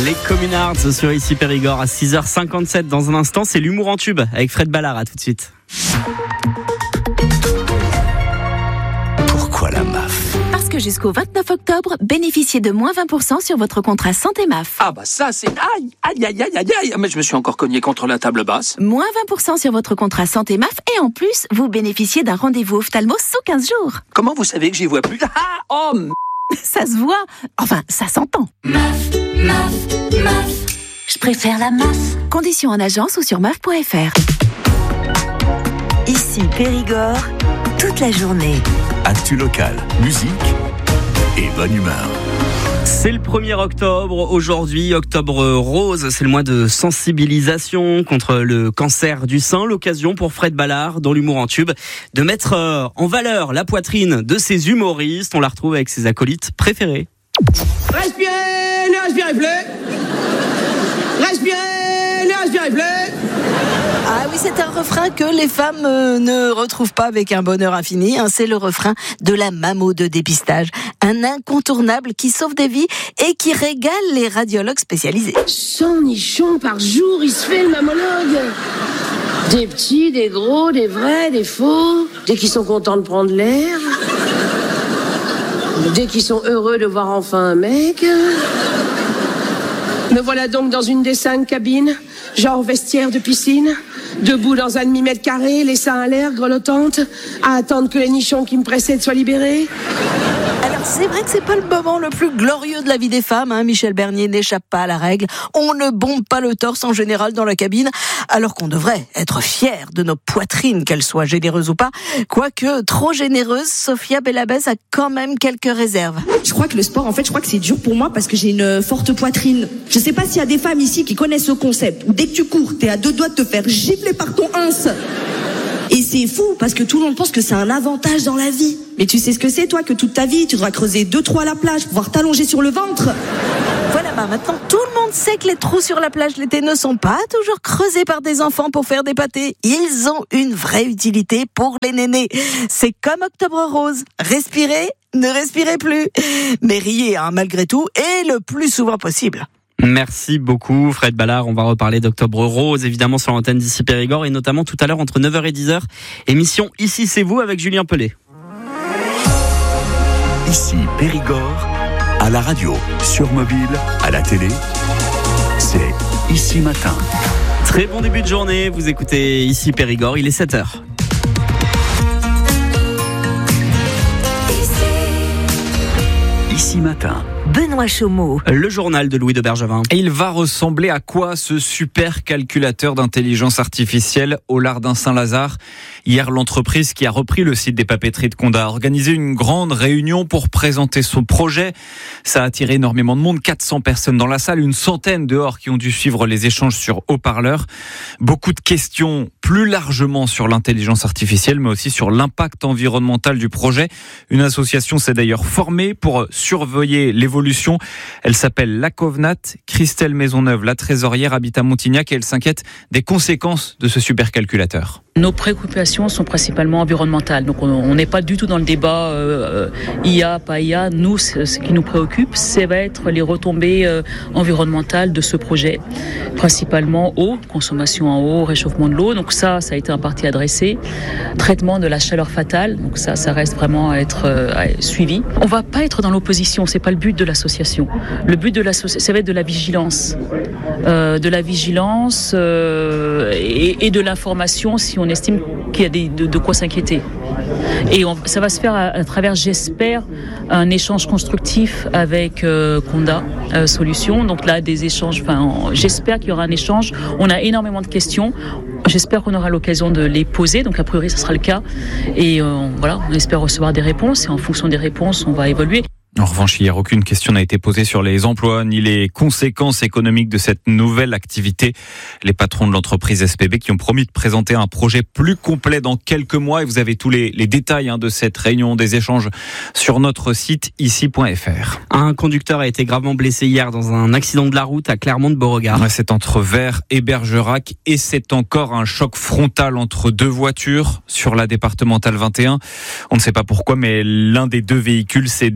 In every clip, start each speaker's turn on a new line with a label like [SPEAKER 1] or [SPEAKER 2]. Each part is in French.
[SPEAKER 1] Les Communards sur ici Périgord à 6h57. Dans un instant, c'est l'humour en tube avec Fred Ballard. À tout de suite.
[SPEAKER 2] Pourquoi la MAF ?
[SPEAKER 3] Parce que jusqu'au 29 octobre, bénéficiez de moins 20% sur votre contrat santé MAF.
[SPEAKER 4] Ah bah ça c'est... Aïe. Mais je me suis encore cogné contre la table basse.
[SPEAKER 3] Moins 20% sur votre contrat santé MAF et en plus, vous bénéficiez d'un rendez-vous ophtalmo sous 15 jours.
[SPEAKER 4] Comment vous savez que j'y vois plus ?
[SPEAKER 3] Ça se voit. Enfin, ça s'entend.
[SPEAKER 5] MAF. Je préfère la MAF.
[SPEAKER 3] Conditions en agence ou sur maf.fr.
[SPEAKER 6] Ici Périgord, toute la journée.
[SPEAKER 2] Actu locale, musique et bonne humeur.
[SPEAKER 1] C'est le 1er octobre. Aujourd'hui, octobre rose, c'est le mois de sensibilisation contre le cancer du sein. L'occasion pour Fred Ballard, dans l'humour en tube, de mettre en valeur la poitrine de ses humoristes. On la retrouve avec ses acolytes préférés.
[SPEAKER 7] Respirez, ne respirez plus. Respirez, ne respirez plus.
[SPEAKER 6] Ah oui, c'est un refrain que les femmes ne retrouvent pas avec un bonheur infini. C'est le refrain de la mammo de dépistage. Un incontournable qui sauve des vies et qui régale les radiologues spécialisés.
[SPEAKER 8] 100 nichons par jour, il se fait le mammologue. Des petits, des gros, des vrais, des faux. Dès qu'ils sont contents de prendre l'air. Dès qu'ils sont heureux de voir enfin un mec.
[SPEAKER 7] Me voilà donc dans une des 5 cabines, genre vestiaire de piscine, debout dans un demi-mètre carré, les seins à l'air, grelottante, à attendre que les nichons qui me précèdent soient libérés.
[SPEAKER 6] Alors c'est vrai que c'est pas le moment le plus glorieux de la vie des femmes. Michel Bernier n'échappe pas à la règle. On ne bombe pas le torse en général dans la cabine, alors qu'on devrait être fiers de nos poitrines, qu'elles soient généreuses ou pas. Quoique trop généreuse, Sophia Bellabès a quand même quelques réserves.
[SPEAKER 9] Je crois que le sport, en fait, je crois que c'est dur pour moi parce que j'ai une forte poitrine. Je sais pas s'il y a des femmes ici qui connaissent ce concept, où dès que tu cours, t'es à 2 doigts de te faire gifler par ton ins. Et c'est fou, parce que tout le monde pense que c'est un avantage dans la vie. Mais tu sais ce que c'est, toi, que toute ta vie, tu devras creuser 2-3 à la plage pour pouvoir t'allonger sur le ventre.
[SPEAKER 6] Voilà, maintenant tout le monde sait que les trous sur la plage l'été ne sont pas toujours creusés par des enfants pour faire des pâtés. Ils ont une vraie utilité pour les nénés. C'est comme Octobre Rose. Respirez, ne respirez plus. Mais riez, malgré tout, et le plus souvent possible.
[SPEAKER 1] Merci beaucoup Fred Ballard. On va reparler d'Octobre Rose évidemment sur l'antenne d'ici Périgord et notamment tout à l'heure entre 9h et 10h. Émission Ici c'est vous avec Julien Pellet.
[SPEAKER 2] Ici Périgord, à la radio, sur mobile, à la télé, c'est Ici Matin.
[SPEAKER 1] Très bon début de journée, vous écoutez Ici Périgord, il est 7h.
[SPEAKER 2] Ici Matin.
[SPEAKER 6] Benoît Chaumeau.
[SPEAKER 1] Le journal de Louis de Bergevin.
[SPEAKER 10] Et il va ressembler à quoi ce super calculateur d'intelligence artificielle au Lardin Saint-Lazare ? Hier, l'entreprise qui a repris le site des papeteries de Condat a organisé une grande réunion pour présenter son projet. Ça a attiré énormément de monde, 400 personnes dans la salle, une centaine dehors qui ont dû suivre les échanges sur haut-parleurs. Beaucoup de questions plus largement sur l'intelligence artificielle, mais aussi sur l'impact environnemental du projet. Une association s'est d'ailleurs formée pour surveiller l'évolution. Elle s'appelle La Covenat. Christelle Maisonneuve, la trésorière, habite à Montignac et elle s'inquiète des conséquences de ce supercalculateur.
[SPEAKER 11] Nos préoccupations sont principalement environnementales. Donc on n'est pas du tout dans le débat IA, pas IA. Nous, ce qui nous préoccupe, ça va être les retombées environnementales de ce projet. Principalement eau, consommation en eau, réchauffement de l'eau. Donc ça a été en partie adressé. Traitement de la chaleur fatale. Donc ça reste vraiment à être suivi. On va pas être dans l'opposition. C'est pas le but de l'association. Le but de l'association, ça va être de la vigilance. Et de l'information si on estime qu'il y a de quoi s'inquiéter. Et ça va se faire à travers, j'espère, un échange constructif avec Condat Solutions. Donc là, des échanges, j'espère qu'il y aura un échange. On a énormément de questions. J'espère qu'on aura l'occasion de les poser. Donc a priori, ça sera le cas. Et on espère recevoir des réponses. Et en fonction des réponses, on va évoluer.
[SPEAKER 10] En revanche, hier, aucune question n'a été posée sur les emplois ni les conséquences économiques de cette nouvelle activité. Les patrons de l'entreprise SPB qui ont promis de présenter un projet plus complet dans quelques mois. Et vous avez tous les détails de cette réunion, des échanges sur notre site ici.fr.
[SPEAKER 1] Un conducteur a été gravement blessé hier dans un accident de la route à Clermont-de-Beauregard.
[SPEAKER 10] C'est entre Vers et Bergerac et c'est encore un choc frontal entre deux voitures sur la départementale 21. On ne sait pas pourquoi, mais l'un des deux véhicules s'est déporté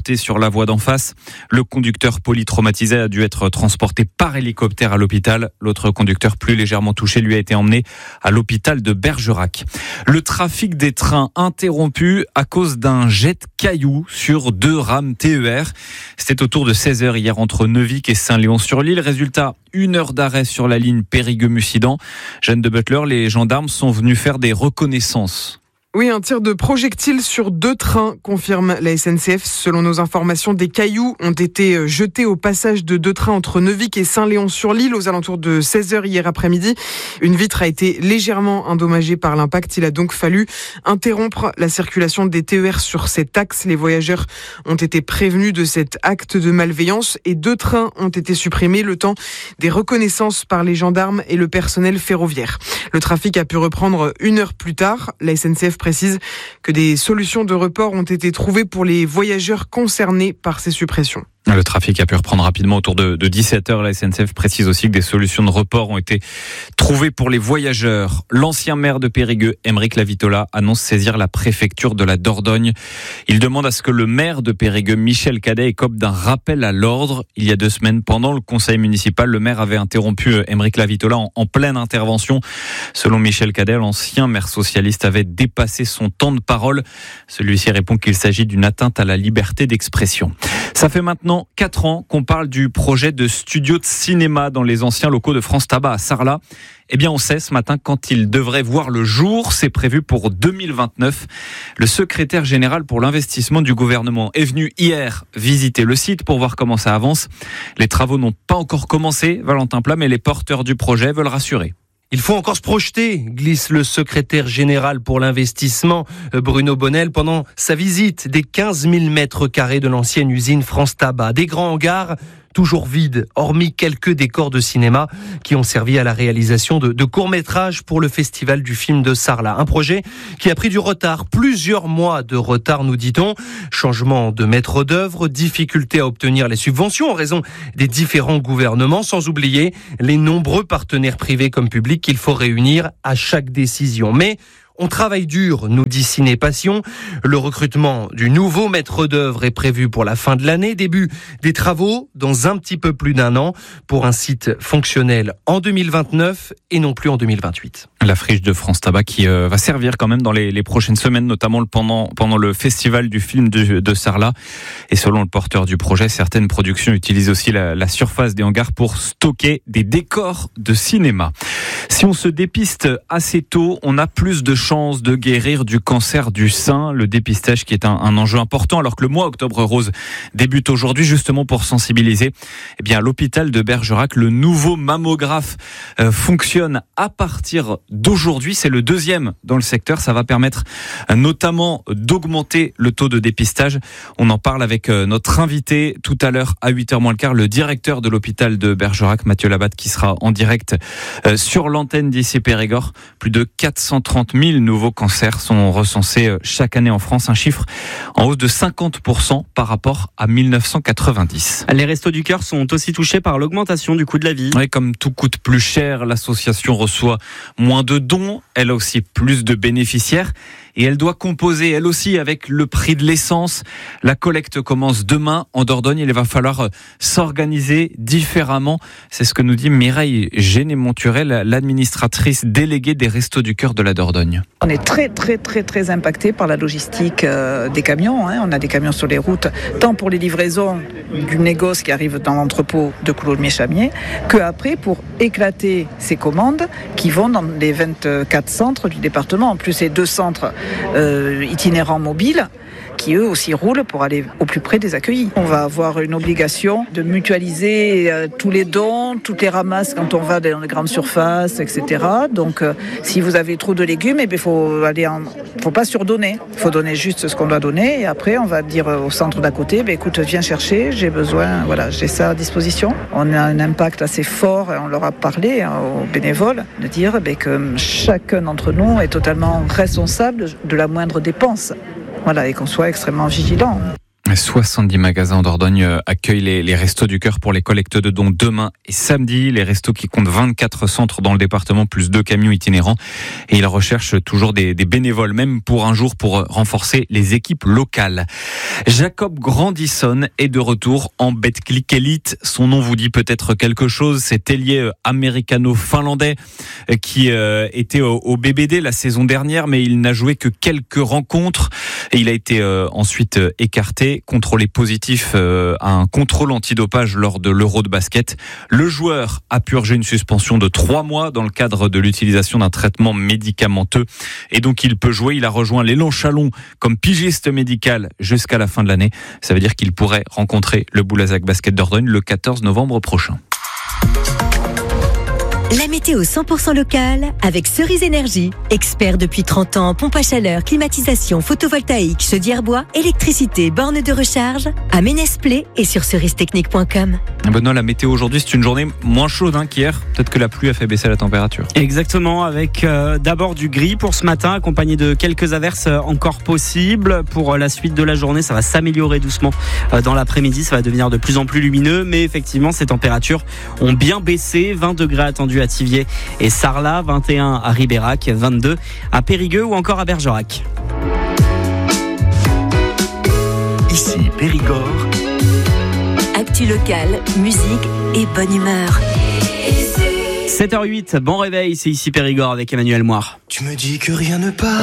[SPEAKER 10] heurté sur la voie d'en face. Le conducteur polytraumatisé a dû être transporté par hélicoptère à l'hôpital. L'autre conducteur plus légèrement touché lui a été emmené à l'hôpital de Bergerac. Le trafic des trains interrompu à cause d'un jet de cailloux sur 2 rames TER. C'était autour de 16h hier entre Neuvic et Saint-Léon-sur-l'Île. Résultat, 1 heure d'arrêt sur la ligne Périgueux-Mussidan. Jeanne de Butler, les gendarmes sont venus faire des reconnaissances.
[SPEAKER 5] Oui, un tir de projectile sur 2 trains, confirme la SNCF. Selon nos informations, des cailloux ont été jetés au passage de 2 trains entre Neuvic et Saint-Léon-sur-l'Île aux alentours de 16h hier après-midi. Une vitre a été légèrement endommagée par l'impact. Il a donc fallu interrompre la circulation des TER sur cet axe. Les voyageurs ont été prévenus de cet acte de malveillance et 2 trains ont été supprimés le temps des reconnaissances par les gendarmes et le personnel ferroviaire. Le trafic a pu reprendre 1 heure plus tard. La SNCF précise que des solutions de report ont été trouvées pour les voyageurs concernés par ces suppressions.
[SPEAKER 10] Le trafic a pu reprendre rapidement autour de 17h. La SNCF précise aussi que des solutions de report ont été trouvées pour les voyageurs. L'ancien maire de Périgueux, Aymeric Lavitola, annonce saisir la préfecture de la Dordogne. Il demande à ce que le maire de Périgueux, Michel Cadet, écope d'un rappel à l'ordre. Il y a 2 semaines, pendant le conseil municipal, le maire avait interrompu Aymeric Lavitola en pleine intervention. Selon Michel Cadet, l'ancien maire socialiste avait dépassé son temps de parole. Celui-ci répond qu'il s'agit d'une atteinte à la liberté d'expression. Ça fait maintenant 4 ans qu'on parle du projet de studio de cinéma dans les anciens locaux de France Tabac à Sarlat. Eh bien, on sait ce matin quand il devrait voir le jour. C'est prévu pour 2029. Le secrétaire général pour l'investissement du gouvernement est venu hier visiter le site pour voir comment ça avance. Les travaux n'ont pas encore commencé, Valentin Plat, mais les porteurs du projet veulent rassurer.
[SPEAKER 12] Il faut encore se projeter, glisse le secrétaire général pour l'investissement, Bruno Bonnel, pendant sa visite des 15 000 mètres carrés de l'ancienne usine France Tabac. Des grands hangars toujours vides, hormis quelques décors de cinéma qui ont servi à la réalisation de courts-métrages pour le festival du film de Sarlat. Un projet qui a pris du retard, plusieurs mois de retard, nous dit-on. Changement de maître d'œuvre, difficulté à obtenir les subventions en raison des différents gouvernements, sans oublier les nombreux partenaires privés comme publics qu'il faut réunir à chaque décision. Mais on travaille dur, nous dit Ciné Passion. Le recrutement du nouveau maître d'œuvre est prévu pour la fin de l'année. Début des travaux dans un petit peu plus d'1 an pour un site fonctionnel en 2029 et non plus en 2028.
[SPEAKER 10] La friche de France Tabac qui va servir quand même dans les prochaines semaines, notamment pendant le festival du film de Sarlat. Et selon le porteur du projet, certaines productions utilisent aussi la surface des hangars pour stocker des décors de cinéma. Si on se dépiste assez tôt, on a plus de chances de guérir du cancer du sein. Le dépistage qui est un enjeu important, alors que le mois Octobre Rose débute aujourd'hui, justement pour sensibiliser. Eh bien, à l'hôpital de Bergerac, le nouveau mammographe fonctionne à partir d'aujourd'hui. C'est le 2e dans le secteur. Ça va permettre notamment d'augmenter le taux de dépistage. On en parle avec notre invité tout à l'heure à 8h moins le quart, le directeur de l'hôpital de Bergerac, Mathieu Labatte, qui sera en direct sur l'antenne d'ici Périgord. Plus de 430 000 nouveaux cancers sont recensés chaque année en France, un chiffre en hausse de 50% par rapport à 1990.
[SPEAKER 1] Les Restos du Cœur sont aussi touchés par l'augmentation du coût de la vie.
[SPEAKER 10] Oui, comme tout coûte plus cher, l'association reçoit moins de dons, elle a aussi plus de bénéficiaires et elle doit composer elle aussi avec le prix de l'essence. La collecte commence demain en Dordogne, il va falloir s'organiser différemment. C'est ce que nous dit Mireille Géné-Monturel, l'administratrice déléguée des Restos du Cœur de la Dordogne.
[SPEAKER 13] On est très impacté par la logistique des camions. On a des camions sur les routes, tant pour les livraisons du négoce qui arrive dans l'entrepôt de Coulommiers-Chamiers, que après pour éclater ces commandes qui vont dans les 24 centres du département. En plus, ces 2 centres itinérants mobiles qui eux aussi roulent pour aller au plus près des accueillis. On va avoir une obligation de mutualiser tous les dons, toutes les ramasses quand on va dans les grandes surfaces, etc. Donc si vous avez trop de légumes, il faut pas surdonner. Il faut donner juste ce qu'on doit donner et après on va dire au centre d'à côté, écoute, viens chercher, j'ai besoin, j'ai ça à disposition. On a un impact assez fort, on leur a parlé aux bénévoles, de dire que chacun d'entre nous est totalement responsable de la moindre dépense. Et qu'on soit extrêmement vigilant.
[SPEAKER 10] 70 magasins en Dordogne accueillent les Restos du Cœur pour les collectes de dons demain et samedi. Les restos qui comptent 24 centres dans le département, plus 2 camions itinérants. Et ils recherchent toujours des bénévoles, même pour un jour, pour renforcer les équipes locales. Jacob Grandisson est de retour en Betclic Elite. Son nom vous dit peut-être quelque chose. Cet ailier américano-finlandais qui était au BBD la saison dernière, mais il n'a joué que quelques rencontres. Et il a été ensuite écarté, contrôlé positif à un contrôle antidopage lors de l'Euro de basket. Le joueur a purgé une suspension de 3 mois dans le cadre de l'utilisation d'un traitement médicamenteux. Et donc il peut jouer. Il a rejoint l'Élan Chalon comme pigiste médical jusqu'à la fin de l'année. Ça veut dire qu'il pourrait rencontrer le Boulazac Basket Dordogne le 14 novembre prochain.
[SPEAKER 14] La météo 100% locale avec Cerise Énergie. Expert depuis 30 ans en pompe à chaleur, climatisation, photovoltaïque, chaudière bois, électricité, borne de recharge. À Ménès-Plé et sur cerise-technique.com.
[SPEAKER 10] Benoît, la météo aujourd'hui, c'est une journée moins chaude qu'hier. Peut-être que la pluie a fait baisser la température.
[SPEAKER 1] Exactement, avec d'abord du gris pour ce matin, accompagné de quelques averses encore possibles. Pour la suite de la journée, ça va s'améliorer doucement dans l'après-midi. Ça va devenir de plus en plus lumineux. Mais effectivement, ces températures ont bien baissé. 20 degrés attendus à Thiviers et Sarlat, 21 à Ribérac, 22 à Périgueux ou encore à Bergerac.
[SPEAKER 2] Ici Périgord.
[SPEAKER 14] Actu locale, musique et bonne humeur.
[SPEAKER 1] 7h08, bon réveil, c'est ici Périgord avec Emmanuel Moire.
[SPEAKER 15] Tu me dis que rien ne part.